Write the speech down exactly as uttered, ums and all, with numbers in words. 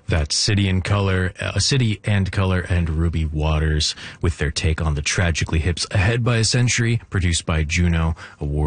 That's City and Color, uh, City and Color and Ruby Waters with their take on the Tragically Hip's Ahead by a Century, produced by Juno, award